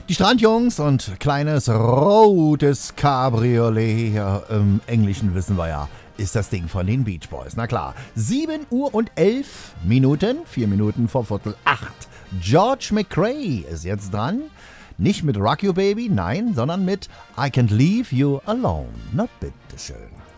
Die Strandjungs und kleines rotes Cabriolet. Ja, im Englischen wissen wir ja, ist das Ding von den Beach Boys. Na klar. 7 Uhr und 11 Minuten, 4 Minuten vor Viertel 8. George McRae ist jetzt dran. Nicht mit Rock You Baby, nein, sondern mit I Can't Leave You Alone. Na bitteschön.